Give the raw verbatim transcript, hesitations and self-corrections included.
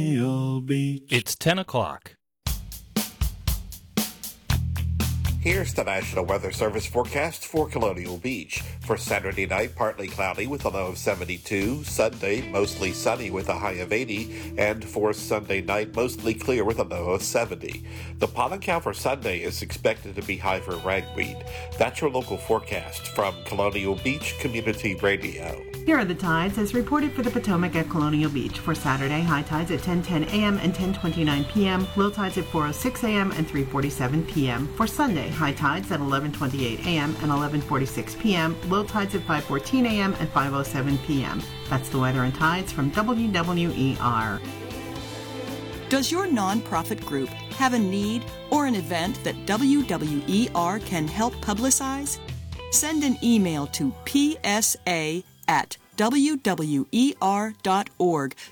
Beach. It's ten o'clock. Here's the National Weather Service forecast for Colonial Beach. For Saturday night, partly cloudy with a low of seventy-two. Sunday, mostly sunny with a high of eighty. And for Sunday night, mostly clear with a low of seventy. The pollen count for Sunday is expected to be high for ragweed. That's your local forecast from Colonial Beach Community Radio. Here are the tides as reported for the Potomac at Colonial Beach. For Saturday, high tides at ten ten a.m. and ten twenty-nine p.m., low tides at four oh six a.m. and three forty-seven p.m. For Sunday, high tides at eleven twenty-eight a.m. and eleven forty-six p.m., low tides at five fourteen a.m. and five oh seven p.m. That's the weather and tides from W W E R. Does your nonprofit group have a need or an event that W W E R can help publicize? Send an email to p s a at w w e r dot org